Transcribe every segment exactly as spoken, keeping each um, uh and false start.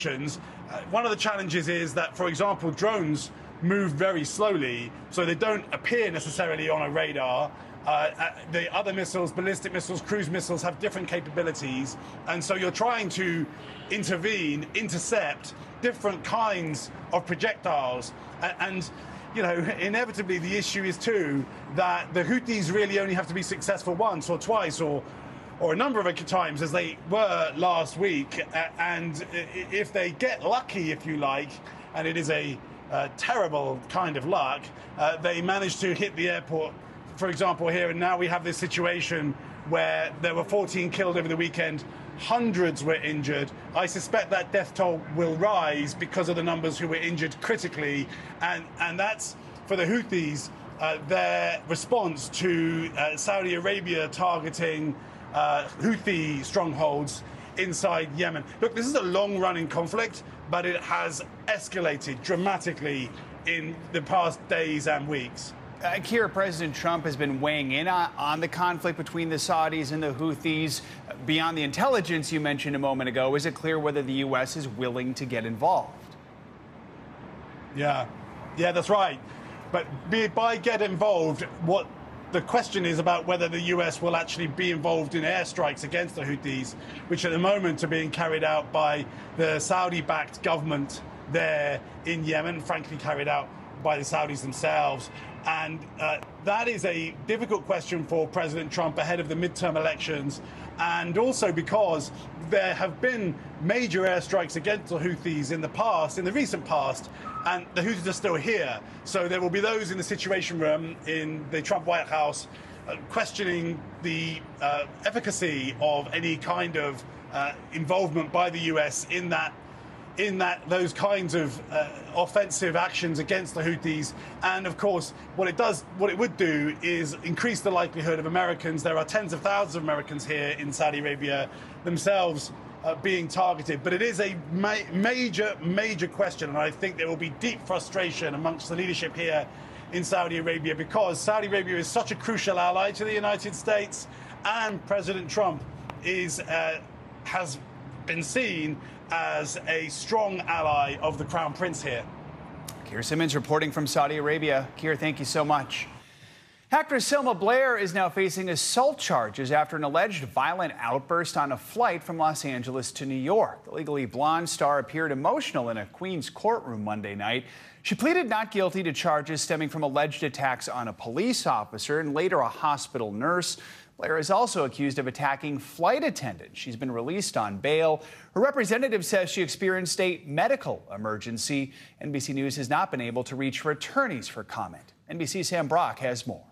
Uh, one of the challenges is that, for example, drones move very slowly, so they don't appear necessarily on a radar. Uh, the other missiles, ballistic missiles, cruise missiles, have different capabilities, and so you're trying to intervene, intercept different kinds of projectiles. And, and you know, inevitably the issue is too that the Houthis really only have to be successful once or twice or or a number of times, as they were last week, and if they get lucky, if you like, and it is a uh, terrible kind of luck, uh, they manage to hit the airport, for example, here, and now we have this situation where there were fourteen killed over the weekend, hundreds were injured. I suspect that death toll will rise because of the numbers who were injured critically, and, and that's, for the Houthis, uh, their response to uh, Saudi Arabia targeting Uh, Houthi strongholds inside Yemen. Look, this is a long-running conflict, but it has escalated dramatically in the past days and weeks. Uh, Keir, President Trump has been weighing in on, on the conflict between the Saudis and the Houthis. Beyond the intelligence you mentioned a moment ago, is it clear whether the U S is willing to get involved? Yeah, yeah, that's right. But be, by get involved, what the question is about whether the U S will actually be involved in airstrikes against the Houthis, which at the moment are being carried out by the Saudi-backed government there in Yemen, frankly carried out by the Saudis themselves. And uh, that is a difficult question for President Trump ahead of the midterm elections, and also because there have been major airstrikes against the Houthis in the past, in the recent past, and the Houthis are still here. So there will be those in the Situation Room in the Trump White House uh, questioning the uh, efficacy of any kind of uh, involvement by the U S in that in that those kinds of uh, offensive actions against the Houthis. And of course, what it does, what it would do is increase the likelihood of Americans, there are tens of thousands of Americans here in Saudi Arabia themselves uh, being targeted. But it is a ma major, major question, and I think there will be deep frustration amongst the leadership here in Saudi Arabia, because Saudi Arabia is such a crucial ally to the United States, and President Trump is uh, has been seen as a strong ally of the Crown Prince here. Keir Simmons reporting from Saudi Arabia. Keir, thank you so much. Actress Selma Blair is now facing assault charges after an alleged violent outburst on a flight from Los Angeles to New York. The Legally Blonde star appeared emotional in a Queens courtroom Monday night. She pleaded not guilty to charges stemming from alleged attacks on a police officer and later a hospital nurse. Blair is also accused of attacking flight attendants. She's been released on bail. Her representative says she experienced a medical emergency. N B C News has not been able to reach her attorneys for comment. N B C's Sam Brock has more.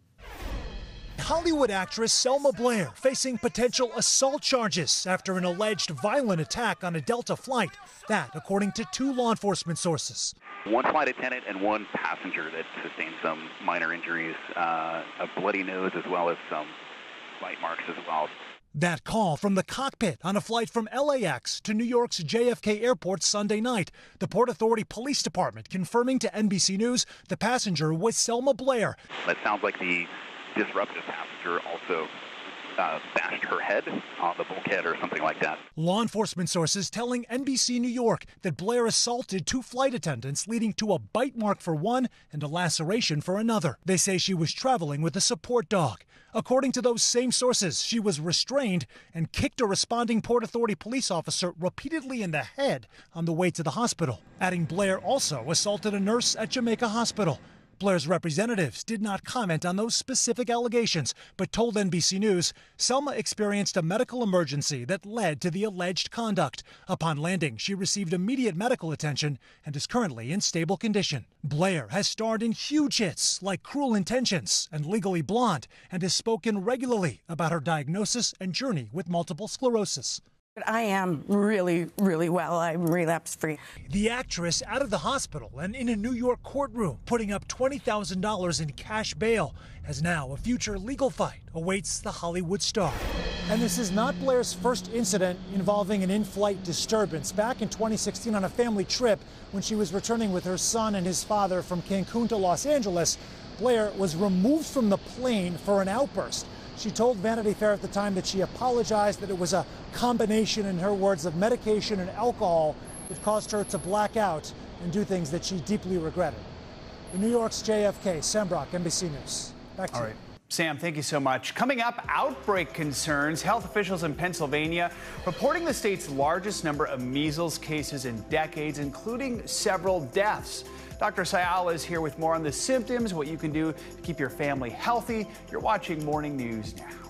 Hollywood actress Selma Blair facing potential assault charges after an alleged violent attack on a Delta flight. That, according to two law enforcement sources. One flight attendant and one passenger that sustained some minor injuries, uh, a bloody nose as well as some bite marks as well. That call from the cockpit on a flight from L A X to New York's J F K Airport Sunday night. The Port Authority Police Department confirming to N B C News the passenger was Selma Blair. It sounds like the disruptive passenger also uh, bashed her head on the bulkhead or something like that. Law enforcement sources telling N B C New York that Blair assaulted two flight attendants, leading to a bite mark for one and a laceration for another. They say she was traveling with a support dog. According to those same sources, she was restrained and kicked a responding Port Authority police officer repeatedly in the head on the way to the hospital. Adding Blair also assaulted a nurse at Jamaica Hospital. Blair's representatives did not comment on those specific allegations, but told N B C News Selma experienced a medical emergency that led to the alleged conduct. Upon landing, she received immediate medical attention and is currently in stable condition. Blair has starred in huge hits like Cruel Intentions and Legally Blonde, and has spoken regularly about her diagnosis and journey with multiple sclerosis. I am really, really well. I'm relapse-free. The actress out of the hospital and in a New York courtroom, putting up twenty thousand dollars in cash bail, as now a future legal fight awaits the Hollywood star. And this is not Blair's first incident involving an in-flight disturbance. Back in twenty sixteen on a family trip, when she was returning with her son and his father from Cancun to Los Angeles, Blair was removed from the plane for an outburst. She told Vanity Fair at the time that she apologized, that it was a combination, in her words, of medication and alcohol, It caused her to black out and do things that she deeply regretted. In New York's J F K, Sam Brock, N B C News. Back to All you. right. Sam, thank you so much. Coming up, outbreak concerns. Health officials in Pennsylvania reporting the state's largest number of measles cases in decades, including several deaths. Doctor Sayala is here with more on the symptoms, what you can do to keep your family healthy. You're watching Morning News Now.